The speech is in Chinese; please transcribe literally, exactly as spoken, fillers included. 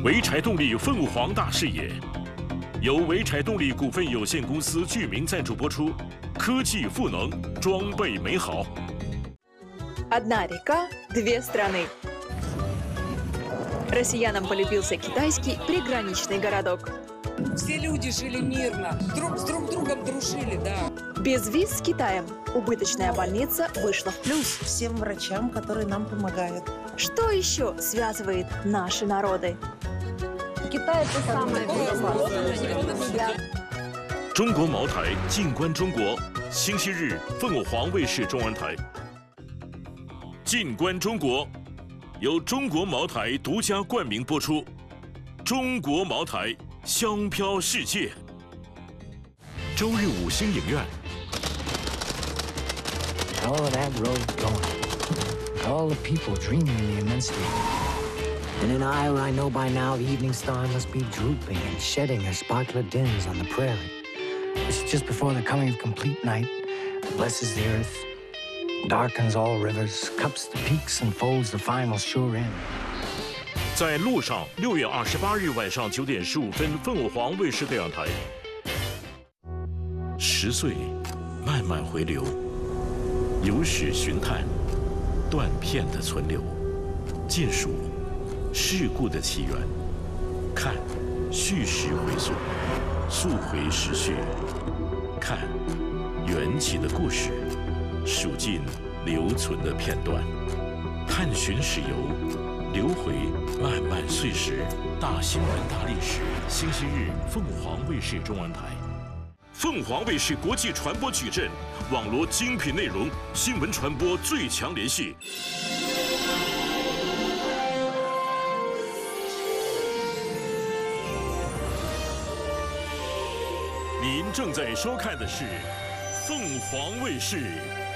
潍柴动力凤凰大视野，由潍柴动力股份有限公司剧名赞助播出。科技赋能，装备美好。 Одна река, две страны. Россиянам полюбился китайский приграничный городок. Все люди жили мирно, друг с друг другом дружили, да. Без виз с Китаем убыточная больница вышла в плюс. Всем врачам, которые нам помогают. Что еще связывает наши народы? Китай это самое безопасное. 中国茅台静观中国，星期日凤凰卫视中文台。静观中国由中国茅台独家冠名播出。中国茅台，香飘世界。周日五星影院。 All of that road going, all the people dreaming the immensity. And in Iowa, I know by now the evening star must be drooping and shedding her sparkler dims on the prairie. It's just before the coming of complete night, that blesses the earth, darkens all rivers, cups the peaks, and folds the final sure end. 在路上，六月二十八日晚上九点十五分，凤凰卫视电视台。十岁，慢慢回流。 有史寻探，断片的存留，见数事故的起源，看叙事回溯，溯回时序，看缘起的故事，数尽留存的片段，探寻史游，流回漫漫岁时，大新闻大历史。星期日，凤凰卫视中文台。 凤凰卫视国际传播矩阵，网罗精品内容，新闻传播最强联系。您正在收看的是凤凰卫视